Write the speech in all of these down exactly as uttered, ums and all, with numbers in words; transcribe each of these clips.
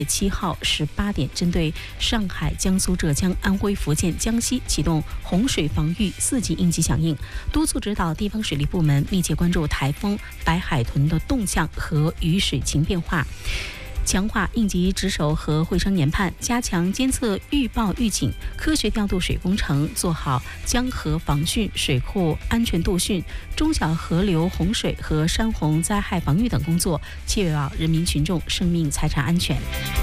七号十八点，针对上海、江苏、浙江、安徽、福建、江西启动洪水防御四级应急响应，督促指导地方水利部门密切关注台风白海豚的动向和雨水情变化，强化应急值守和会商研判，加强监测预报预警，科学调度水工程，做好江河防汛、水库安全度汛、中小河流洪水和山洪灾害防御等工作，确保人民群众生命财产安全。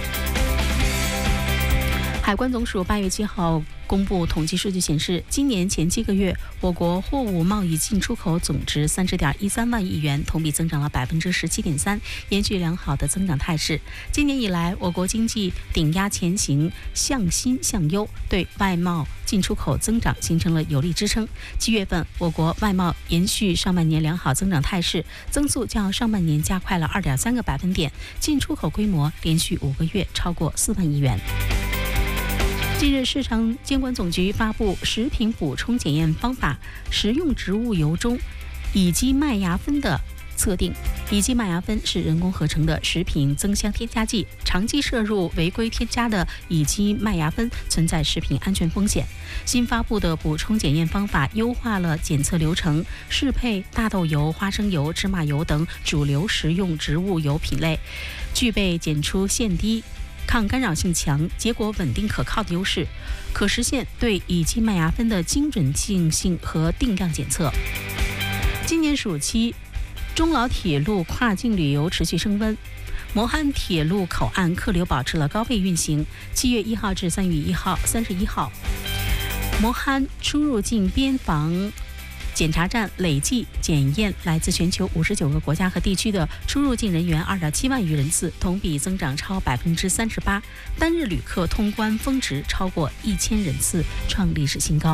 海关总署八月七号公布统计数据显示，今年前七个月，我国货物贸易进出口总值三十点一三万亿元，同比增长了百分之十七点三，延续良好的增长态势。今年以来，我国经济顶压前行，向新向优，对外贸进出口增长形成了有力支撑。七月份，我国外贸延续上半年良好增长态势，增速较上半年加快了二点三个百分点，进出口规模连续五个月超过四万亿元。近日，市场监管总局发布食品补充检验方法，食用植物油中乙基麦芽酚的测定。乙基麦芽酚是人工合成的食品增香添加剂，长期摄入违规添加的乙基麦芽酚存在食品安全风险。新发布的补充检验方法优化了检测流程，适配大豆油、花生油、芝麻油等主流食用植物油品类，具备检出线低、抗干扰性强、结果稳定可靠的优势，可实现对乙基麦芽酚的精准性性和定量检测。今年暑期，中老铁路跨境旅游持续升温，磨憨铁路口岸客流保持了高位运行。七月一号至三月一号、三十一号，磨憨出入境边防检查站累计检验来自全球五十九个国家和地区的出入境人员二点七万余人次，同比增长超百分之三十八，单日旅客通关峰值超过一千人次，创历史新高。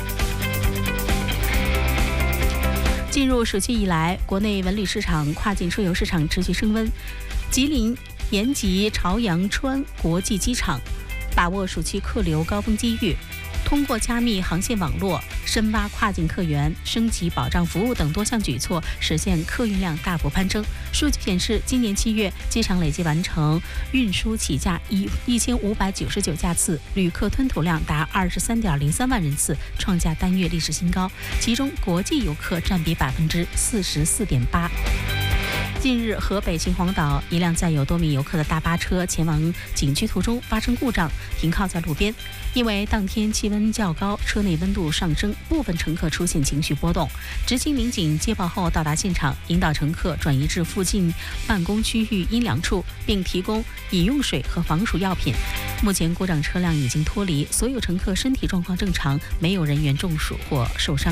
进入暑期以来，国内文旅市场、跨境出游市场持续升温。吉林延吉朝阳川国际机场把握暑期客流高峰机遇，通过加密航线网络、深挖跨境客源、升级保障服务等多项举措，实现客运量大幅攀升。数据显示，今年七月，机场累计完成运输起价一一千五百九十九架次，旅客吞吐量达二十三点零三万人次，创下单月历史新高。其中，国际游客占比百分之四十四点八。近日，河北秦皇岛一辆载有多名游客的大巴车前往景区途中发生故障，停靠在路边。因为当天气温较高，车内温度上升，部分乘客出现情绪波动。执勤民警接报后到达现场，引导乘客转移至附近办公区域阴凉处，并提供饮用水和防暑药品。目前故障车辆已经脱离，所有乘客身体状况正常，没有人员中暑或受伤。